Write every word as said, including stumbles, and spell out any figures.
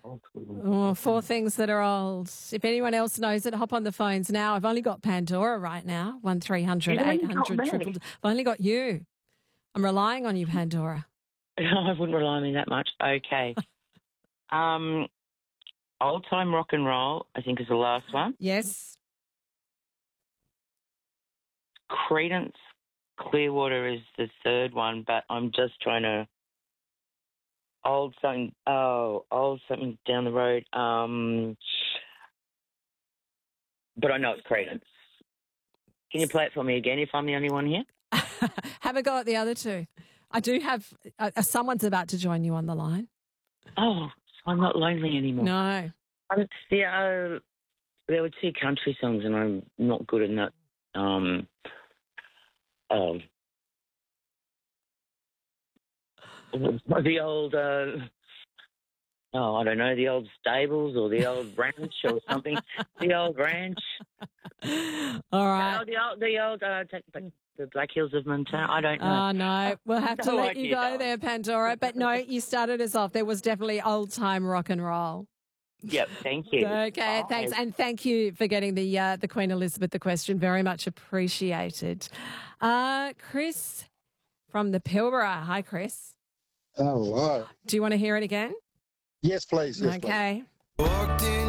Oh, four things that are old. If anyone else knows it, hop on the phones now. I've only got Pandora right now. One three hundred You've only eight hundred got me. triple. I've only got you. I'm relying on you, Pandora. I wouldn't rely on me that much. Okay. um, old time rock and roll, I think, is the last one. Yes. Credence Clearwater is the third one, but I'm just trying to old something. Oh, old something down the road. Um, but I know it's Credence. Can you play it for me again if I'm the only one here? Have a go at the other two. I do have uh, uh, someone's about to join you on the line. Oh, I'm not lonely anymore. No. Um, yeah, uh, there were two country songs, and I'm not good in that. Um, um, the old, uh, oh, I don't know, the old stables or the old ranch or something. The old ranch. All right. Oh, the old, the old, uh, t- the Black Hills of Montana. I don't know. Oh, no. We'll have to No let you idea, go darling. there, Pandora. But no, you started us off. There was definitely old-time rock and roll. Yep, thank you. Okay, Bye. thanks. And thank you for getting the uh, the Queen Elizabeth the question. Very much appreciated. Uh, Chris from the Pilbara. Hi, Chris. Hello. Do you want to hear it again? Yes, please. Yes, Okay. please. Walked in